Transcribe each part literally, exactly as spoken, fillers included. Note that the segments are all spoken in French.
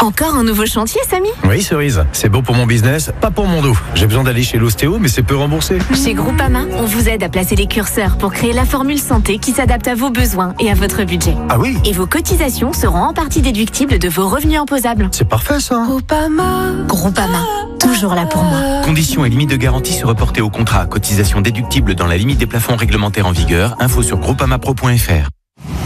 Encore un nouveau chantier, Samy ? Oui, Cerise, c'est beau pour mon business, pas pour mon dos. J'ai besoin d'aller chez l'ostéo, mais c'est peu remboursé. Chez Groupama, on vous aide à placer les curseurs pour créer la formule santé qui s'adapte à vos besoins et à votre budget. Ah oui ? Et vos cotisations seront en partie déductibles de vos revenus imposables. C'est parfait ça. Groupama. Groupama, toujours là pour moi. Conditions et limites de garantie se reporter au contrat. Cotisation déductible dans la limite des plafonds réglementaires en vigueur. Info sur groupamapro point f r.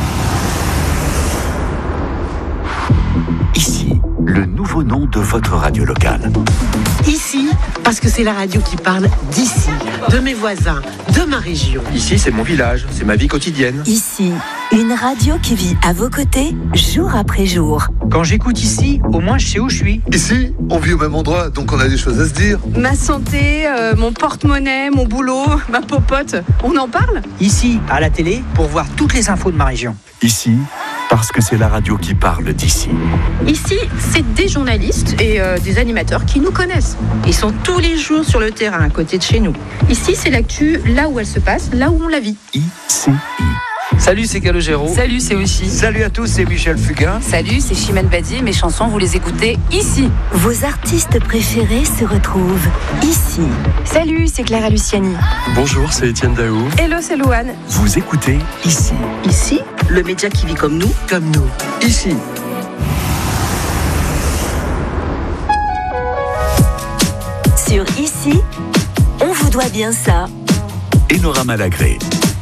Ici, le nouveau nom de votre radio locale. Ici, parce que c'est la radio qui parle d'ici, de mes voisins, de ma région. Ici, c'est mon village, c'est ma vie quotidienne. Ici, une radio qui vit à vos côtés, jour après jour. Quand j'écoute ici, au moins je sais où je suis. Ici, on vit au même endroit, donc on a des choses à se dire. Ma santé, euh, mon porte-monnaie, mon boulot, ma popote, on en parle ? Ici, à la télé, pour voir toutes les infos de ma région. Ici, parce que c'est la radio qui parle d'ici. Ici, c'est des journalistes et euh, des animateurs qui nous connaissent. Ils sont tous les jours sur le terrain, à côté de chez nous. Ici, c'est l'actu, là où elle se passe, là où on la vit. I C I. Salut, c'est Calogero. Salut, c'est Oshi. Salut à tous, c'est Michel Fugain. Salut, c'est Chimène Badi. Mes chansons, vous les écoutez ici. Vos artistes préférés se retrouvent ici. Salut, c'est Clara Luciani. Bonjour, c'est Étienne Daou. Hello, c'est Louane. Vous écoutez ici. Ici, le média qui vit comme nous, comme nous. Ici. Sur Ici, on vous doit bien ça. Enora Malagré.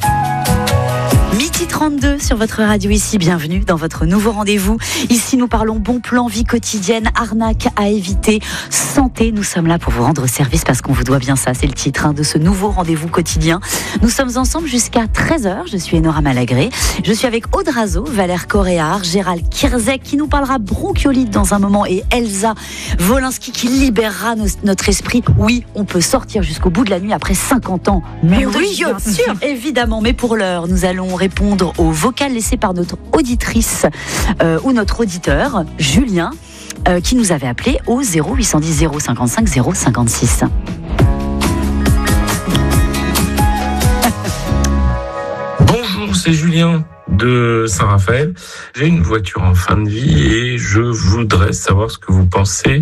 Midi trente-deux sur votre radio Ici, bienvenue dans votre nouveau rendez-vous. Ici, nous parlons bon plan, vie quotidienne, arnaque à éviter, santé. Nous sommes là pour vous rendre service parce qu'on vous doit bien ça. C'est le titre hein, de ce nouveau rendez-vous quotidien. Nous sommes ensemble jusqu'à treize heures. Je suis Enora Malagré. Je suis avec Aude Razo, Valère Coréard, Gérald Kirzek qui nous parlera bronchiolite dans un moment et Elsa Wolinski qui libérera nos, notre esprit. Oui, on peut sortir jusqu'au bout de la nuit après cinquante ans. Mais oui, Dieu, bien sûr, évidemment. Mais pour l'heure, nous allons répondre au vocal laissé par notre auditrice euh, ou notre auditeur, Julien, euh, qui nous avait appelé au zéro huit cent dix zéro cinquante-cinq zéro cinquante-six. Bonjour, c'est Julien de Saint-Raphaël. J'ai une voiture en fin de vie et je voudrais savoir ce que vous pensez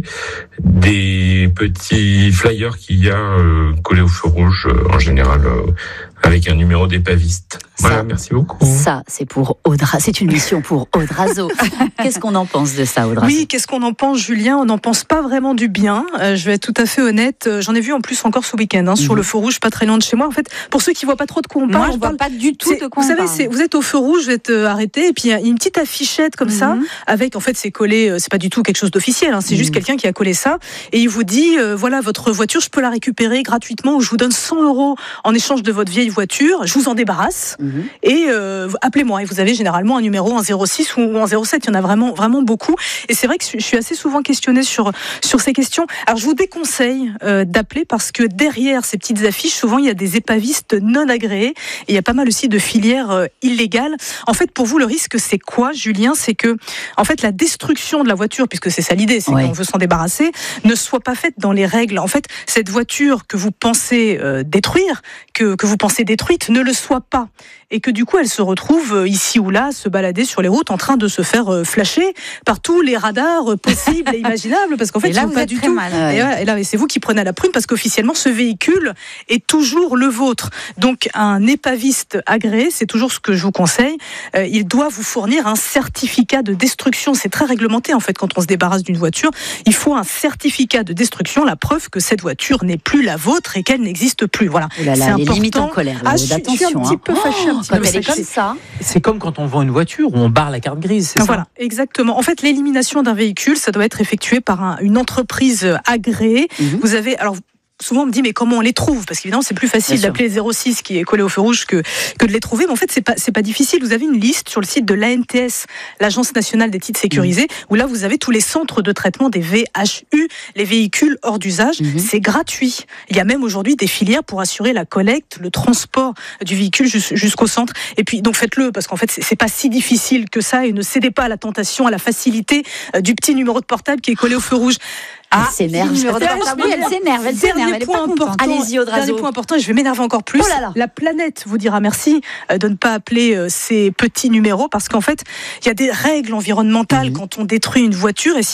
des petits flyers qu'il y a euh, collés au feu rouge euh, en général euh, avec un numéro d'épaviste. Voilà, ça, merci beaucoup. Ça, c'est pour Aude Razo. C'est une mission pour Aude Razo. Qu'est-ce qu'on en pense de ça, Aude Razo ? Oui, qu'est-ce qu'on en pense, Julien ? On n'en pense pas vraiment du bien. Euh, je vais être tout à fait honnête. J'en ai vu en plus encore ce week-end, hein, mmh. sur le feu rouge, pas très loin de chez moi. En fait, pour ceux qui voient pas trop de quoi on parle, moi, je on vois parle pas du tout de quoi vous on savez, parle. C'est, vous êtes au feu rouge, vous êtes euh, arrêté, et puis il y a une petite affichette comme mmh. ça, avec, en fait, c'est collé, euh, c'est pas du tout quelque chose d'officiel, hein, c'est mmh. juste quelqu'un qui a collé ça, et il vous dit, euh, voilà, votre voiture, je peux la récupérer gratuitement, ou je vous donne cent euros en échange de votre vieille voiture, je vous en débarrasse, mmh. et euh, appelez-moi. Et vous avez généralement un numéro, un zéro six ou un zéro sept, il y en a vraiment, vraiment beaucoup. Et c'est vrai que je suis assez souvent questionnée sur, sur ces questions. Alors je vous déconseille euh, d'appeler parce que derrière ces petites affiches, souvent il y a des épavistes non agréés, et il y a pas mal aussi de filières euh, illégales. En fait, pour vous, le risque, c'est quoi, Julien ? C'est que, en fait, la destruction de la voiture, puisque c'est ça l'idée, c'est ouais. qu'on veut s'en débarrasser, ne soit pas faite dans les règles. En fait, cette voiture que vous pensez euh, détruire, que, que vous pensez détruite, ne le soit pas. Et que du coup, elle se retrouve euh, ici ou là, se balader sur les routes en train de se faire euh, flasher par tous les radars euh, possibles et imaginables, parce qu'en fait, et là, ils sont vous pas êtes du très tout. mal, ouais. Et, là, et là, c'est vous qui prenez à la prune, parce qu'officiellement, ce véhicule est toujours le vôtre. Donc, un épaviste agréé, c'est toujours ce que je vous conseille. Euh, il doit vous fournir un certificat de destruction. C'est très réglementé, en fait, quand on se débarrasse d'une voiture. Il faut un certificat de destruction, la preuve que cette voiture n'est plus la vôtre et qu'elle n'existe plus. Voilà. Oh là là, c'est les important. limites en colère. Là, ah, je, je suis un petit peu fâchée. Oh, quand elle est comme ça. C'est comme quand on vend une voiture où on barre la carte grise, c'est ah, ça ? Voilà, exactement. En fait, l'élimination d'un véhicule, ça doit être effectué par un, une entreprise agréée. Mmh. Vous avez, alors, souvent on me dit mais comment on les trouve, parce qu'évidemment c'est plus facile Bien d'appeler zéro six qui est collé au feu rouge que, que de les trouver, mais en fait c'est pas, c'est pas difficile. Vous avez une liste sur le site de l'A N T S, l'Agence nationale des titres sécurisés, mmh. où là vous avez tous les centres de traitement des V H U, les véhicules hors d'usage. Mmh. C'est gratuit. Il y a même aujourd'hui des filières pour assurer la collecte, le transport du véhicule jusqu'au centre. Et puis donc faites-le, parce qu'en fait c'est, c'est pas si difficile que ça, et ne cédez pas à la tentation, à la facilité du petit numéro de portable qui est collé au feu rouge. Ah, elle s'énerve. Elle s'énerve, elle s'énerve, elle est pas contente. Allez-y, Aude Razo. Dernier point important, et je vais m'énerver encore plus. Oh là là. La planète vous dira merci de ne pas appeler ces petits numéros, parce qu'en fait, il y a des règles environnementales mmh. quand on détruit une voiture, et